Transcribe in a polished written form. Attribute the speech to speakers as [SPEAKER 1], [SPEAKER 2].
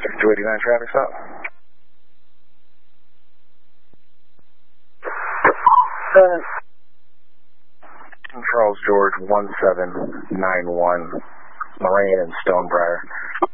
[SPEAKER 1] 289 traffic stop. Charles George 1791, Moraine and Stonebriar.